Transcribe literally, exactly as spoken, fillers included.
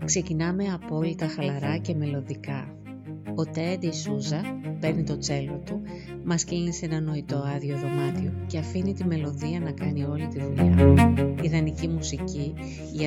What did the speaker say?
Ξεκινάμε απόλυτα χαλαρά και μελωδικά. Ο Τέντι Σούζα παίρνει το τσέλο του, μας κλείνει σε ένα νοητό άδειο δωμάτιο και αφήνει τη μελωδία να κάνει όλη τη δουλειά. Ιδανική μουσική για